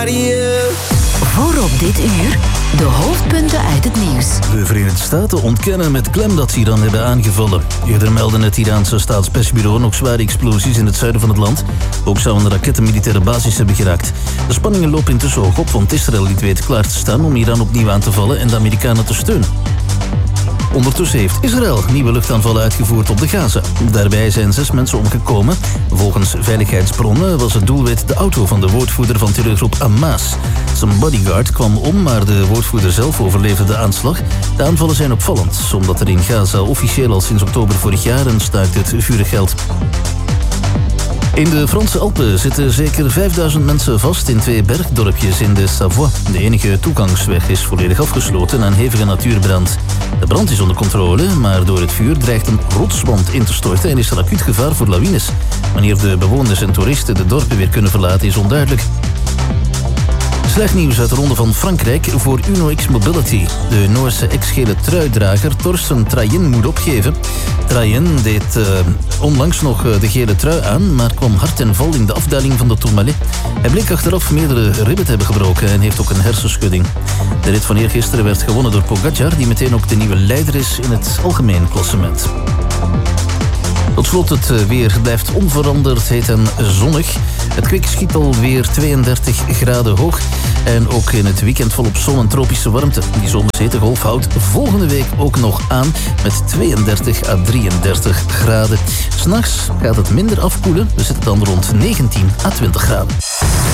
Voorop dit uur, de hoofdpunten uit het nieuws. De Verenigde Staten ontkennen met klem dat ze Iran hebben aangevallen. Eerder meldde het Iraanse staatspersbureau nog zware explosies in het zuiden van het land. Ook zouden de raketten militaire basis hebben geraakt. De spanningen lopen intussen hoog op, want Israël liet weten klaar te staan om Iran opnieuw aan te vallen en de Amerikanen te steunen. Ondertussen heeft Israël nieuwe luchtaanvallen uitgevoerd op de Gaza. Daarbij zijn 6 mensen omgekomen. Volgens veiligheidsbronnen was het doelwit de auto van de woordvoerder van terreurgroep Hamas. Zijn bodyguard kwam om, maar de woordvoerder zelf overleefde de aanslag. De aanvallen zijn opvallend, omdat er in Gaza officieel al sinds oktober vorig jaar een staakt het vuren geldt. In de Franse Alpen zitten zeker 5000 mensen vast in 2 bergdorpjes in de Savoie. De enige toegangsweg is volledig afgesloten na een hevige natuurbrand. De brand is onder controle, maar door het vuur dreigt een rotswand in te storten en is er acuut gevaar voor lawines. Wanneer de bewoners en toeristen de dorpen weer kunnen verlaten is onduidelijk. Slecht nieuws uit de ronde van Frankrijk voor Uno X Mobility. De Noorse ex-gele truidrager Torsten Trayen moet opgeven. Trayen deed onlangs nog de gele trui aan, maar kwam hard en val in de afdaling van de Tourmalet. Hij bleek achteraf meerdere ribben te hebben gebroken en heeft ook een hersenschudding. De rit van eergisteren werd gewonnen door Pogacar, die meteen ook de nieuwe leider is in het algemeen klassement. Tot slot het weer blijft onveranderd heet en zonnig. Het kwik schiet alweer 32 graden hoog. En ook in het weekend volop zon en tropische warmte. Die zomerse golf houdt volgende week ook nog aan met 32 à 33 graden. 's Nachts gaat het minder afkoelen. We zitten dan rond 19 à 20 graden.